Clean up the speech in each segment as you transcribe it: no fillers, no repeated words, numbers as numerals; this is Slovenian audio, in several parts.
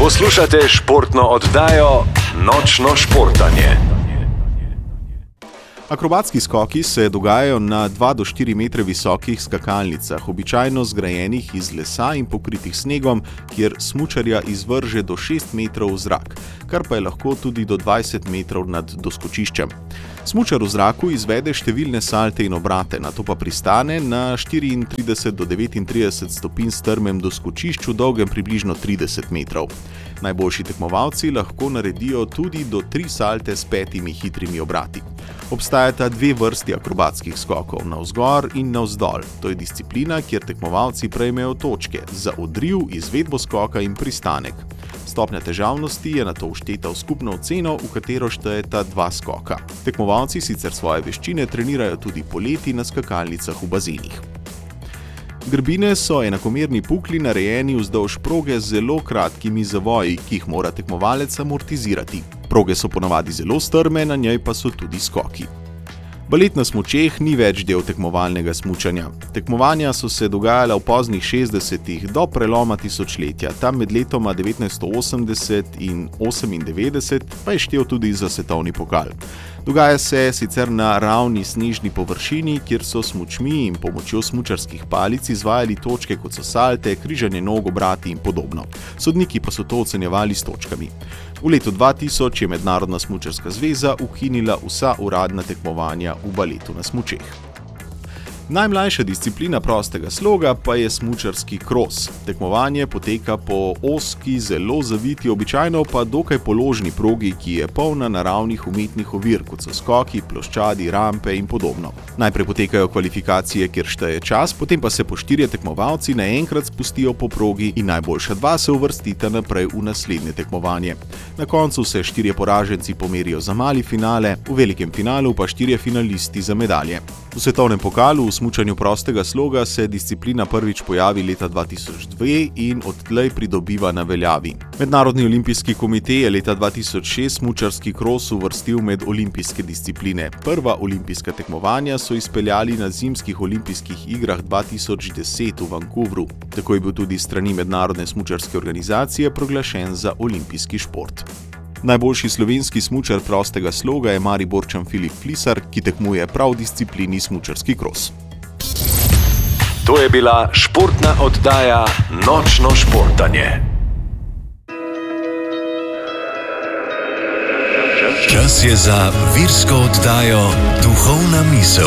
Poslušate športno oddajo Nočno športanje. Akrobatski skoki se dogajajo na 2 do 4 metre visokih skakalnicah, običajno zgrajenih iz lesa in pokritih snegom, kjer smučarja izvrže do 6 metrov v zrak, kar pa je lahko tudi do 20 metrov nad doskočiščem. Smučar v zraku izvede številne salte in obrate, nato pa pristane na 34 do 39 stopinj strmem doskočišču, dolgem približno 30 metrov. Najboljši tekmovalci lahko naredijo tudi do 3 salte s 5 hitrimi obrati. Obstajata 2 vrsti akrobatskih skokov, navzgor in navzdol. To je disciplina, kjer tekmovalci prejmejo točke za odriv, izvedbo skoka in pristanek. Stopnja težavnosti je nato všteta v skupno oceno, v katero štejeta 2 skoka. Tekmovalci sicer svoje veščine trenirajo tudi poleti na skakalnicah v bazenih. Grbine so enakomerni pukli narejeni vzdolž proge z zelo kratkimi zavoji, ki jih mora tekmovalec amortizirati. Proge so ponavadi zelo strme, na njej pa so tudi skoki. Balet na smučeh ni več del tekmovalnega smučanja. Tekmovanja so se dogajala v poznih 60-ih do preloma tisočletja, tam med letoma 1980 in 1998 pa je štel tudi za svetovni pokal. Dogaja se sicer na ravni snežni površini, kjer so smučmi in pomočjo smučarskih palic izvajali točke, kot so salte, križanje nog, obrati in podobno. Sodniki pa so to ocenjevali s točkami. V letu 2000 je Mednarodna smučarska zveza ukinila vsa uradna tekmovanja v baletu na smučeh. Najmlajša disciplina prostega sloga pa je smučarski kros. Tekmovanje poteka po ozki, zelo zaviti, običajno pa dokaj položni progi, ki je polna naravnih umetnih ovir, kot so skoki, ploščadi, rampe in podobno. Najprej potekajo kvalifikacije, kjer šteje čas, potem pa se po 4 tekmovalci naenkrat spustijo po progi in najboljša 2 se uvrstita naprej v naslednje tekmovanje. Na koncu se 4 poraženci pomerijo za mali finale, v velikem finalu pa 4 finalisti za medalje. V svetovnem pokalu v smučanju prostega sloga se disciplina prvič pojavi leta 2002 in odtlej pridobiva na veljavi. Mednarodni olimpijski komite je leta 2006 smučarski kros uvrstil med olimpijske discipline. Prva olimpijska tekmovanja so izpeljali na zimskih olimpijskih igrah 2010 v Vancouvru. Tako je bil tudi s strani Mednarodne smučarske organizacije proglašen za olimpijski šport. Najboljši slovenski smučar prostega sloga je Mariborčan Filip Flisar, ki tekmuje prav v disciplini smučarski kros. To je bila športna oddaja Nočno športanje. Čas je za virsko oddajo Duhovna misel.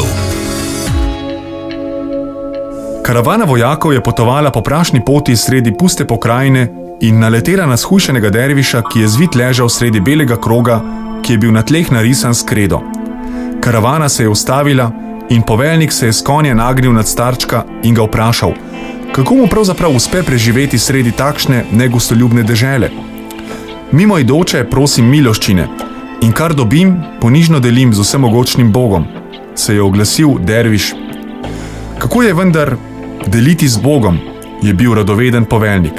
Karavana vojakov je potovala po prašni poti sredi puste pokrajine in naletela na shujšanega derviša, ki je zvit ležal sredi belega kroga, ki je bil na tleh narisan s kredo. Karavana se je ustavila in poveljnik se je s konja nagnil nad starčka in ga vprašal, kako mu pravzaprav uspe preživeti sredi takšne negostoljubne dežele. Mimoidoče prosim miloščine in kar dobim, ponižno delim z vsemogočnim Bogom, se je oglasil derviš. Kako je vendar deliti z Bogom, je bil radoveden poveljnik.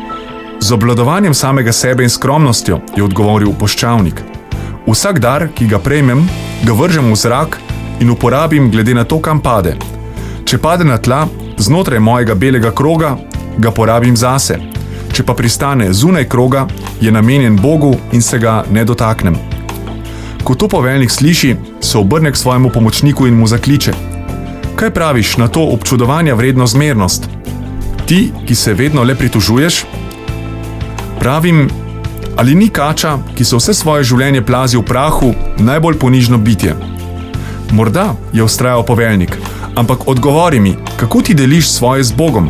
Z obvladovanjem samega sebe in skromnostjo, je odgovoril poščavnik. Vsak dar, ki ga prejmem, ga vržem v zrak in uporabim glede na to, kam pade. Če pade na tla, znotraj mojega belega kroga, ga porabim zase. Če pa pristane zunaj kroga, je namenjen Bogu in se ga ne dotaknem. Ko to poveljnik sliši, se obrne k svojemu pomočniku in mu zakliče. Kaj praviš na to občudovanja vredno zmernost? Ti, ki se vedno le pritožuješ? Pravim, ali ni kača, ki se vse svoje življenje plazi v prahu, najbolj ponižno bitje? Morda, je vztrajal poveljnik, ampak odgovori mi, kako ti deliš svoje z Bogom?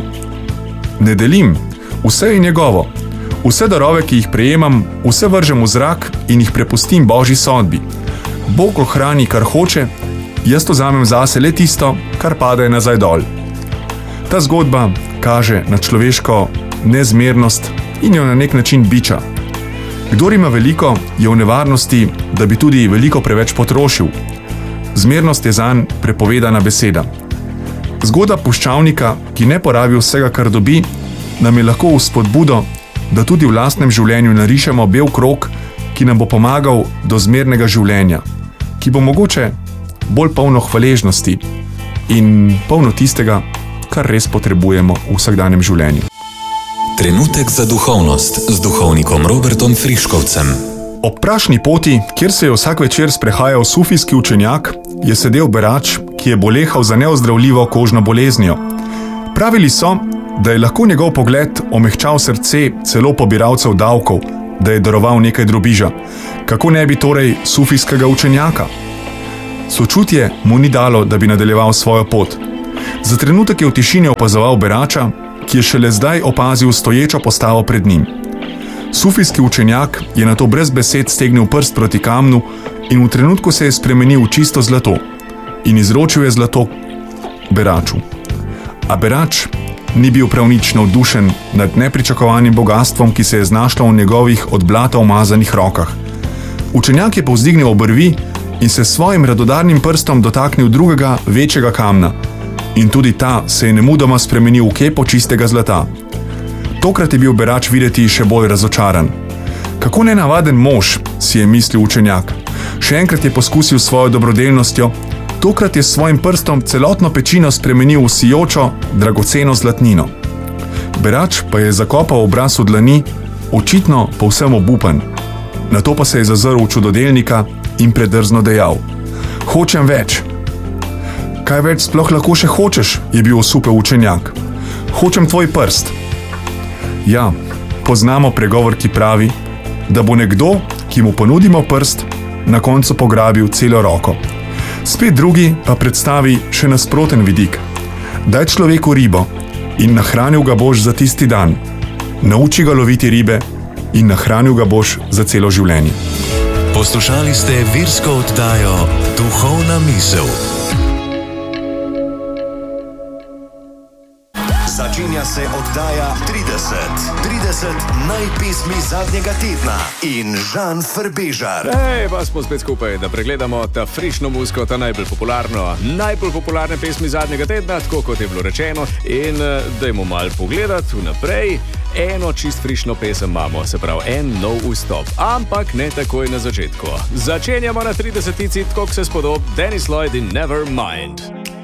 Ne delim, vse je njegovo. Vse darove, ki jih prejemam, vse vržem v zrak in jih prepustim Božji sodbi. Bog ohrani, kar hoče, jaz to vzamem zase le tisto, kar pade nazaj dol. Ta zgodba kaže na človeško nezmernost in jo na nek način biča. Kdor ima veliko, je v nevarnosti, da bi tudi veliko preveč potrošil. Zmernost je zanj prepovedana beseda. Zgodba puščavnika, ki ne porabi vsega, kar dobi, nam je lahko vzpodbudo, da tudi v lastnem življenju narišemo bel krog, ki nam bo pomagal do zmernega življenja, ki bo mogoče bolj polno hvaležnosti in polno tistega, kar res potrebujemo v vsakdanjem življenju. Trenutek za duhovnost z duhovnikom Robertom Friškovcem. Ob prašni poti, kjer se je vsak večer sprehajal sufijski učenjak, je sedel berač, ki je bolehal za neozdravljivo kožno boleznijo. Pravili so, da je lahko njegov pogled omehčal srce celo pobiralcev davkov, da je daroval nekaj drobiža. Kako ne bi torej sufijskega učenjaka? Sočutje mu ni dalo, da bi nadaljeval svojo pot. Za trenutek je v tišini opazoval berača, ki je šele zdaj opazil stoječo postavo pred njim. Sufijski učenjak je nato brez besed stegnil prst proti kamnu in v trenutku se je spremenil v čisto zlato in izročil je zlato beraču. A berač ni bil prav nič navdušen nad nepričakovanim bogastvom, ki se je znašlo v njegovih od blata umazanih rokah. Učenjak je povzdignil obrvi in se s svojim radodarnim prstom dotaknil drugega, večjega kamna. In tudi ta se je nemudoma spremenil v kepo čistega zlata. Tokrat je bil berač videti še bolj razočaran. Kako nenavaden mož, si je mislil učenjak. Še enkrat je poskusil svojo dobrodelnostjo, tokrat je s svojim prstom celotno pečino spremenil v sijočo, dragoceno zlatnino. Berač pa je zakopal obraz v dlani, očitno povsem obupan. Nato pa se je zazrl v čudodelnika in predrzno dejal: "Hočem več." "Kaj več sploh lahko še hočeš?" je bil osupel učenjak. "Hočem tvoj prst." Ja, poznamo pregovor, ki pravi, da bo nekdo, ki mu ponudimo prst, na koncu pograbil celo roko. Spet drugi pa predstavi še nasproten vidik. Daj človeku ribo in nahranil ga boš za tisti dan. Nauči ga loviti ribe in nahranil ga boš za celo življenje. Poslušali ste virsko oddajo Duhovna misel. Začenja se oddaja 30 najpesmi zadnjega tedna in Žan Frbežar. Hej, pa smo spet skupaj, da pregledamo ta frišno muziko, ta najbolj popularne pesmi zadnjega tedna, tako kot je bilo rečeno, in dajmo malo pogledati vnaprej. Eno čist frišno pesem imamo, se pravi en nov vstop, ampak ne takoj na začetku. Začenjamo na 30-tici, tako se spodob, Dennis Lloyd in Nevermind.